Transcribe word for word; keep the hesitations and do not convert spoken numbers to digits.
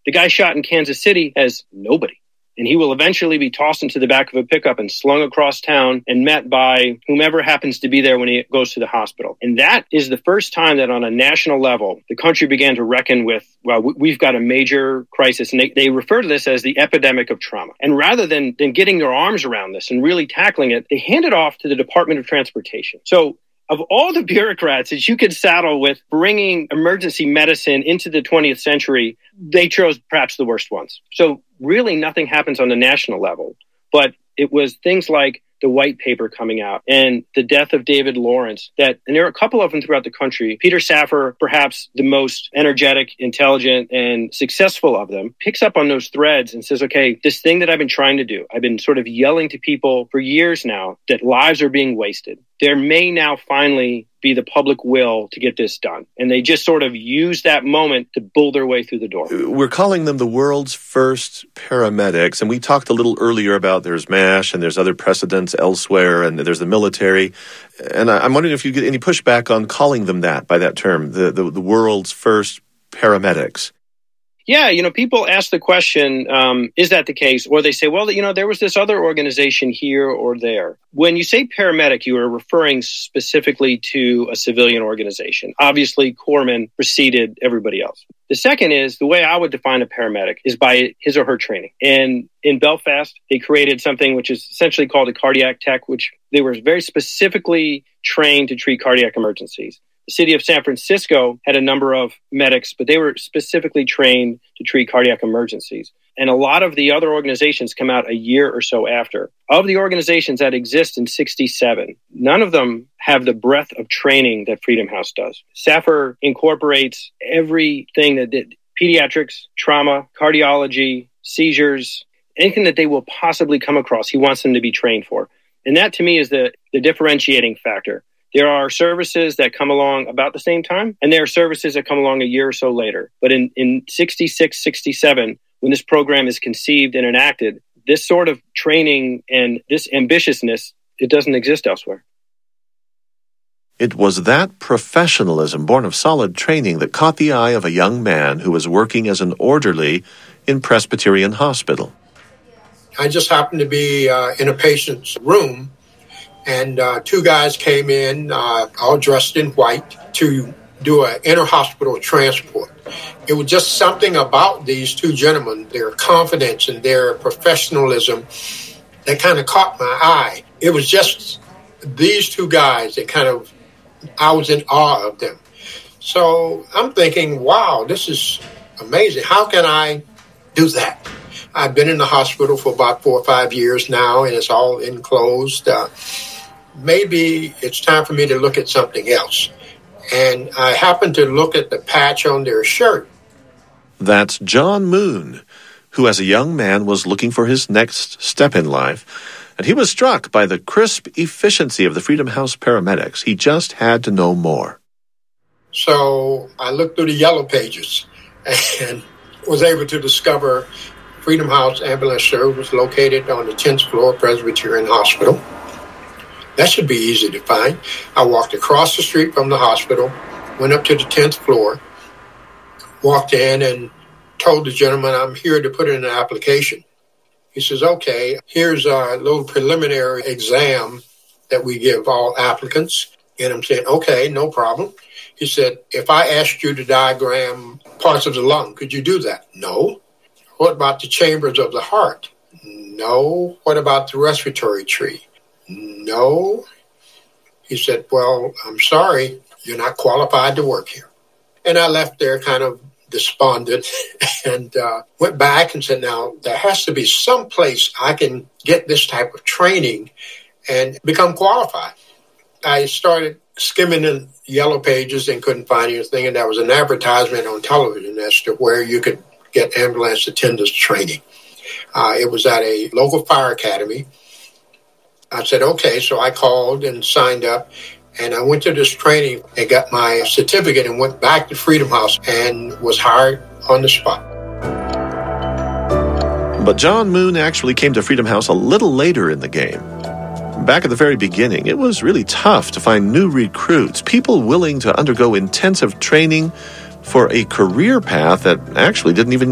The guy shot in Kansas City has nobody. And he will eventually be tossed into the back of a pickup and slung across town and met by whomever happens to be there when he goes to the hospital. And that is the first time that on a national level, the country began to reckon with, well, we've got a major crisis. And they, they refer to this as the epidemic of trauma. And rather than, than getting their arms around this and really tackling it, they hand it off to the Department of Transportation. So of all the bureaucrats that you could saddle with bringing emergency medicine into the twentieth century, they chose perhaps the worst ones. So really nothing happens on the national level, but it was things like the white paper coming out and the death of David Lawrence that, and there are a couple of them throughout the country. Peter Safar, perhaps the most energetic, intelligent, and successful of them, picks up on those threads and says, okay, this thing that I've been trying to do, I've been sort of yelling to people for years now that lives are being wasted. There may now finally be the public will to get this done. And they just sort of use that moment to bull their way through the door. We're calling them the world's first paramedics. And we talked a little earlier about there's MASH and there's other precedents elsewhere and there's the military. And I'm wondering if you get any pushback on calling them that by that term, the, the, the world's first paramedics. Yeah, you know, people ask the question, um, is that the case? Or they say, well, you know, there was this other organization here or there. When you say paramedic, you are referring specifically to a civilian organization. Obviously, corpsmen preceded everybody else. The second is, the way I would define a paramedic is by his or her training. And in Belfast, they created something which is essentially called a cardiac tech, which they were very specifically trained to treat cardiac emergencies. The city of San Francisco had a number of medics, but they were specifically trained to treat cardiac emergencies. And a lot of the other organizations come out a year or so after. Of the organizations that exist in sixty-seven, none of them have the breadth of training that Freedom House does. Safar incorporates everything that did pediatrics, trauma, cardiology, seizures, anything that they will possibly come across. He wants them to be trained for. And that to me is the, the differentiating factor. There are services that come along about the same time, and there are services that come along a year or so later. But in, in sixty-six, sixty-seven, when this program is conceived and enacted, this sort of training and this ambitiousness, it doesn't exist elsewhere. It was that professionalism born of solid training that caught the eye of a young man who was working as an orderly in Presbyterian Hospital. I just happened to be uh, in a patient's room, and uh, two guys came in, uh, all dressed in white, to do an inter-hospital transport. It was just something about these two gentlemen, their confidence and their professionalism, that kind of caught my eye. It was just these two guys that kind of, I was in awe of them. So I'm thinking, wow, this is amazing. How can I do that? I've been in the hospital for about four or five years now, and it's all enclosed. Uh, maybe it's time for me to look at something else. And I happened to look at the patch on their shirt. That's John Moon, who as a young man was looking for his next step in life. And he was struck by the crisp efficiency of the Freedom House paramedics. He just had to know more. So I looked through the yellow pages and was able to discover Freedom House Ambulance Service located on the tenth floor Presbyterian Hospital. That should be easy to find. I walked across the street from the hospital, went up to the tenth floor, walked in and told the gentleman, I'm here to put in an application. He says, okay, here's a little preliminary exam that we give all applicants. And I'm saying, okay, no problem. He said, if I asked you to diagram parts of the lung, could you do that? No. What about the chambers of the heart? No. What about the respiratory tree? No. He said, well, I'm sorry, you're not qualified to work here. And I left there kind of despondent and uh, went back and said, now, there has to be some place I can get this type of training and become qualified. I started skimming the yellow pages and couldn't find anything, and there was an advertisement on television as to where you could get ambulance attendants training. Uh, it was at a local fire academy. I said, okay, so I called and signed up, and I went to this training and got my certificate and went back to Freedom House and was hired on the spot. But John Moon actually came to Freedom House a little later in the game. Back at the very beginning, it was really tough to find new recruits, people willing to undergo intensive training for a career path that actually didn't even